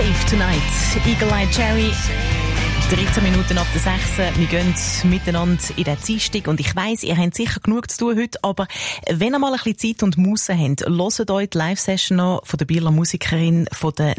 Safe Tonight. Eagle Eye Cherry. 13 Minuten ab der 6. Wir gehen miteinander in den Dienstag. Und ich weiss, ihr habt sicher genug zu tun heute. Aber wenn ihr mal ein bisschen Zeit und Musse habt, hört euch die Live-Session noch von der Bieler Musikerin von der